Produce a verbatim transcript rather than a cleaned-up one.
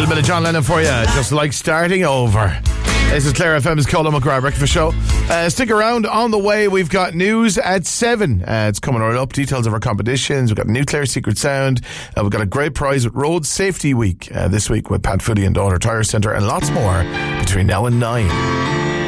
little bit of John Lennon for you, just like starting over. This is Clare F M's Colin McGrath Breakfast Show. Uh, stick around. On the way, we've got news at seven. Uh, it's coming right up. Details of our competitions. We've got Nuclear Secret Sound. Uh, we've got a great prize with Road Safety Week uh, this week with Pat Foodie and Daughter Tire Centre, and lots more between now and nine.